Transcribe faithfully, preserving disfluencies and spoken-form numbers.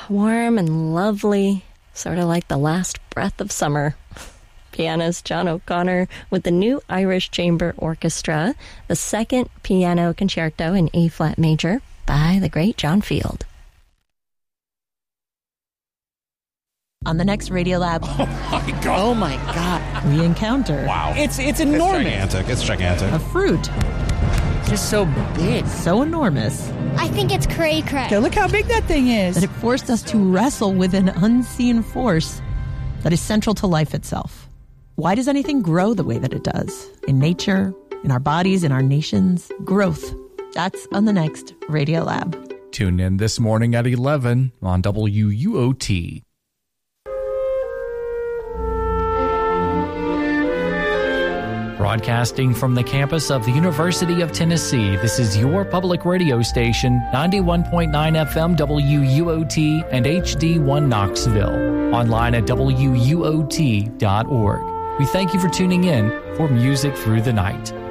warm and lovely, sort of like the last breath of summer. Pianist John O'Connor with the New Irish Chamber Orchestra, the second piano concerto in A-flat major by the great John Field. On the next Radiolab. Oh my God. Oh my God. We encounter. Wow. It's it's enormous. It's gigantic. It's gigantic. A fruit. Just so big. So enormous. I think it's cray cray. Okay, look how big that thing is. That it forced us to wrestle with an unseen force that is central to life itself. Why does anything grow the way that it does? In nature, in our bodies, in our nations. Growth. That's on the next Radiolab. Tune in this morning at eleven on W U O T. Broadcasting from the campus of the University of Tennessee, this is your public radio station, ninety-one point nine F M W U O T and H D one Knoxville. Online at W U O T dot org. We thank you for tuning in for Music Through the Night.